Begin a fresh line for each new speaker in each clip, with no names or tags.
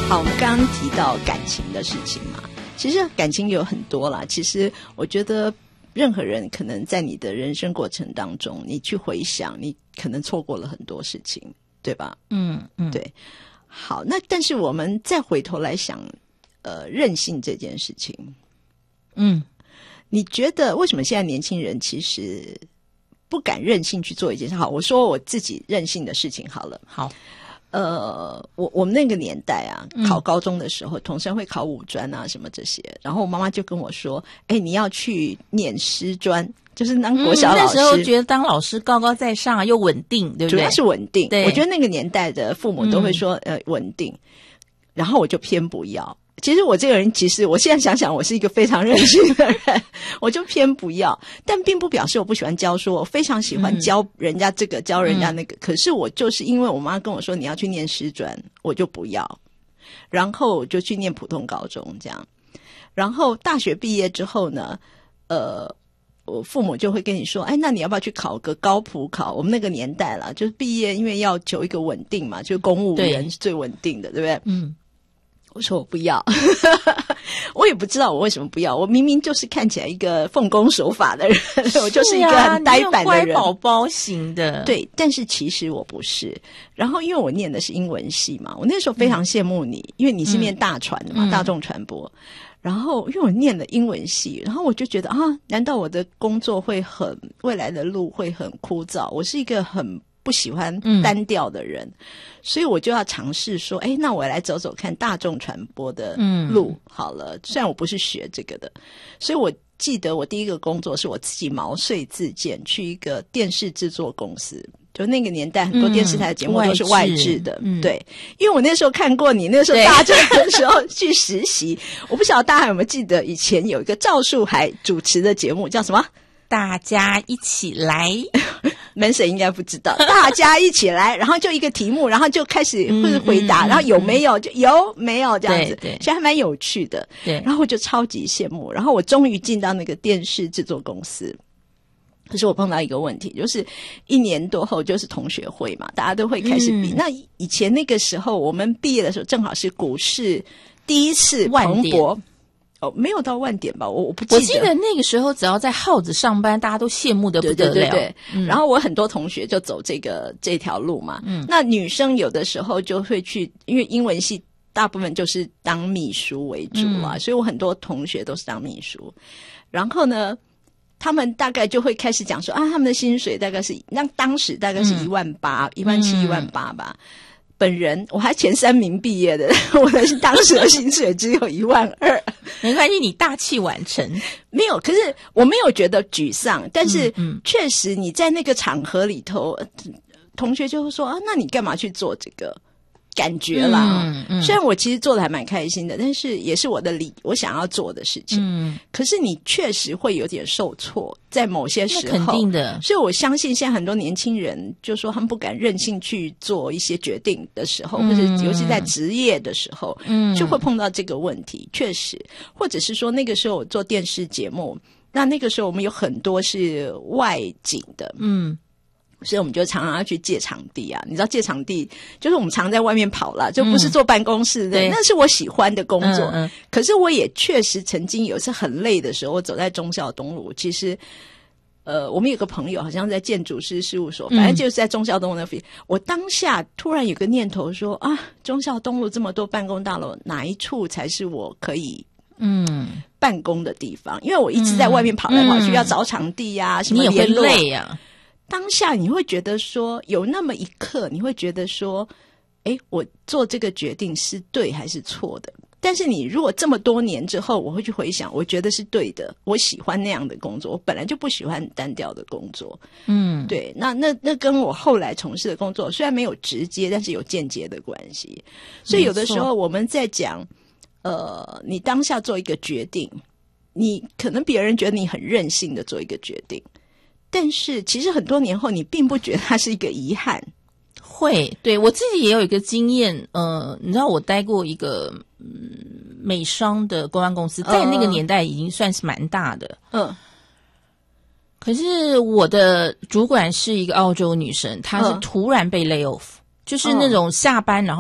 好，我们刚刚提到感情的事情嘛，其实感情有很多啦。其实我觉得任何人可能在你的人生过程当中，你去回想，你可能错过了很多事情，对吧？对。好，那但是我们再回头来想，任性这件事情，你觉得为什么现在年轻人其实不敢任性去做一件事？好，我说我自己任性的事情好了。
好。
我们那个年代啊，考高中的时候，统生会考五专啊，什么这些。然后我妈妈就跟我说：“你要去念师专，就是当国小老师。”
那时候觉得当老师高高在上又稳定，对不对？
主要是稳定。
对，
我觉得那个年代的父母都会说稳定，然后我就偏不要。其实我这个人，其实我现在想想，我是一个非常任性的人，我就偏不要。但并不表示我不喜欢教书，我非常喜欢教人家这个，教人家那个。可是我就是因为我妈跟我说你要去念师专，我就不要，然后我就去念普通高中这样。然后大学毕业之后呢，我父母就会跟你说，那你要不要去考个高普考？我们那个年代啦，就是毕业因为要求一个稳定嘛，就是公务员是最稳定的，对不对？我说我不要我也不知道我为什么不要，我明明就是看起来一个奉公守法的人我就是一个很呆板的人，
乖宝宝型的。
对，但是其实我不是。然后因为我念的是英文系嘛，我那时候非常羡慕你，因为你是念大传的嘛，大众传播。然后因为我念了英文系，然后我就觉得难道我的工作会未来的路会很枯燥？我是一个很不喜欢单调的人，所以我就要尝试说，那我来走走看大众传播的路好了。虽然我不是学这个的，所以我记得我第一个工作是我自己毛遂自荐去一个电视制作公司。就那个年代很多电视台的节目都是外制的，对，因为我那时候看过你那时候大专的时候去实习，我不晓得大家有没有记得以前有一个赵树海主持的节目叫什么？
大家一起来
门神应该不知道，大家一起来，然后就一个题目，然后就开始或者回答，然后有没有就有没有这样子，
对，
所以还蛮有趣的。
对，
然后我就超级羡慕，然后我终于进到那个电视制作公司。可是我碰到一个问题，就是1年多后就是同学会嘛，大家都会开始比。那以前那个时候我们毕业的时候正好是股市第一次蓬勃。没有到万点吧，我不记得。
我记得那个时候只要在号子上班，大家都羡慕得不得了。
对，然后我很多同学就走这条路嘛。那女生有的时候就会去，因为英文系大部分就是当秘书为主啦，所以我很多同学都是当秘书。然后呢，他们大概就会开始讲说他们的薪水大概是，那当时大概是18000、17000、18000吧。本人我还前3名毕业的，我的当时的薪水只有12000。
没关系，你大器晚成。
没有，可是我没有觉得沮丧，但是确实你在那个场合里头，同学就会说那你干嘛去做这个？感觉啦，虽然我其实做的还蛮开心的，但是也是我想要做的事情。可是你确实会有点受挫，在某些时候，
那肯定的。
所以我相信现在很多年轻人就说他们不敢任性去做一些决定的时候，或者尤其在职业的时候，就会碰到这个问题。确实，或者是说那个时候我做电视节目，那个时候我们有很多是外景的，所以我们就常常要去借场地啊，你知道借场地就是我们常在外面跑啦，就不是坐办公室的，那是我喜欢的工作。可是我也确实曾经有一次很累的时候，我走在忠孝东路，其实我们有个朋友好像在建筑师事务所，反正就是在忠孝东路那附近。我当下突然有个念头说忠孝东路这么多办公大楼，哪一处才是我可以办公的地方？因为我一直在外面跑来跑去，要找场地啊，什么联络，
你也会累啊。
当下你会觉得说，有那么一刻你会觉得说，我做这个决定是对还是错的？但是你如果这么多年之后，我会去回想，我觉得是对的，我喜欢那样的工作，我本来就不喜欢单调的工作。对，那跟我后来从事的工作虽然没有直接，但是有间接的关系。所以有的时候我们在讲，你当下做一个决定，你可能别人觉得你很任性的做一个决定。但是其实很多年后你并不觉得它是一个遗憾。
会，对，我自己也有一个经验，你知道我待过一个美商的公关公司，在那个年代已经算是蛮大的。可是我的主管是一个澳洲女生，她是突然被 lay off，就是那种下班然后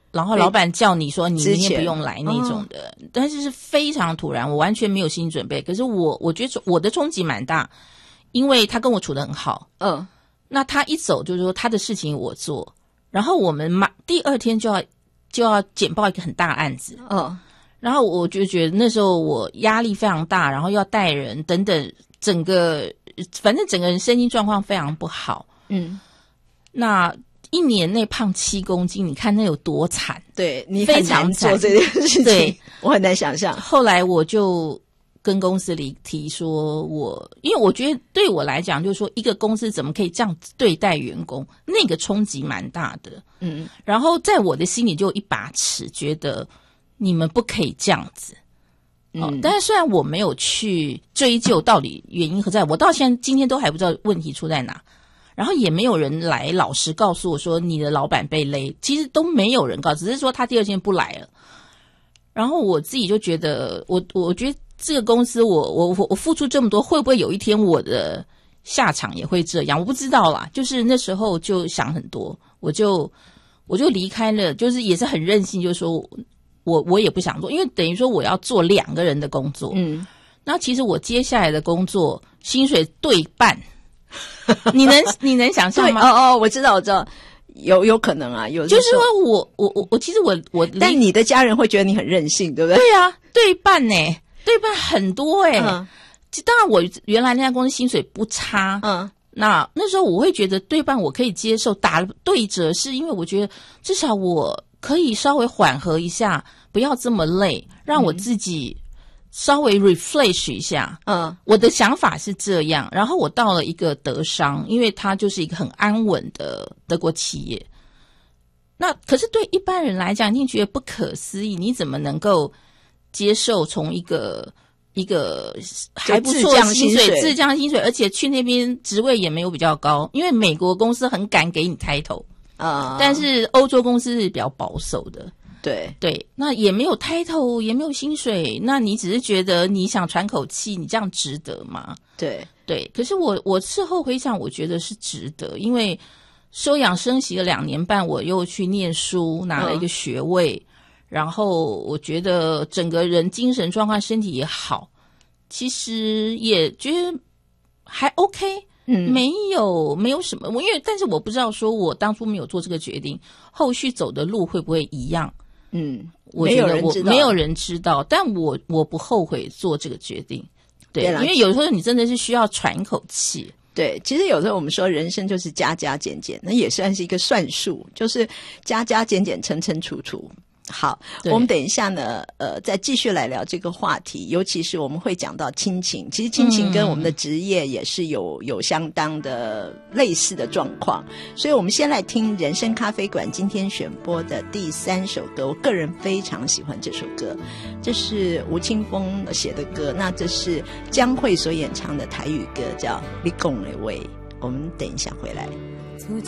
然后老板叫你说你明天不用来那种的，但是是非常突然，我完全没有心理准备。可是我觉得我的冲击蛮大，因为他跟我处得很好，那他一走就是说他的事情我做，然后我们第二天就要简报一个很大的案子，然后我就觉得那时候我压力非常大，然后要带人等等，反正整个人身心状况非常不好，那1年内胖7公斤，你看那有多惨？
对，你很难做这件事情，对，我很难想象。
后来我就跟公司里提说因为我觉得对我来讲，就是说一个公司怎么可以这样对待员工，那个冲击蛮大的。然后在我的心里就有一把尺，觉得你们不可以这样子。但是虽然我没有去追究到底原因何在，我到今天都还不知道问题出在哪。然后也没有人来老实告诉我说你的老板被勒，其实都没有人告，只是说他第二天不来了。然后我自己就觉得，我觉得这个公司我付出这么多，会不会有一天我的下场也会这样？我不知道啦。就是那时候就想很多，我就离开了，就是也是很任性，就是说我也不想做，因为等于说我要做2个人的工作。那其实我接下来的工作薪水对半。你能想象吗？
我知道，有可能啊，
就是说我其实我，
但你的家人会觉得你很任性，对不对？
对啊，对半对半很多当然我原来那家公司薪水不差，那时候我会觉得对半我可以接受，打对折是因为我觉得至少我可以稍微缓和一下，不要这么累，让我自己稍微 refresh 一下，我的想法是这样。然后我到了一个德商，因为它就是一个很安稳的德国企业。那可是对一般人来讲，一定觉得不可思议，你怎么能够接受从一个还不错的薪水自降薪水，而且去那边职位也没有比较高，因为美国公司很敢给你title，但是欧洲公司是比较保守的。对，那也没有 title， 也没有薪水，那你只是觉得你想喘口气，你这样值得吗？
对，
可是我事后回想，我觉得是值得，因为休养生息了2年半，我又去念书，拿了一个学位，然后我觉得整个人精神状况、身体也好，其实也觉得还 OK。没有什么，但是我不知道说我当初没有做这个决定，后续走的路会不会一样？我觉得没有人知道，但我不后悔做这个决定。对，因为有时候你真的是需要喘一口气。
对，其实有时候我们说人生就是加加减减，那也算是一个算术，就是加加减减乘乘除除。好，我们等一下呢，再继续来聊这个话题，尤其是我们会讲到亲情，其实亲情跟我们的职业也是有相当的类似的状况，所以我们先来听人生咖啡馆今天选播的第3首歌，我个人非常喜欢这首歌，这是吴青峰写的歌，那这是江蕙所演唱的台语歌，叫《你讲的话》，我们等一下回来。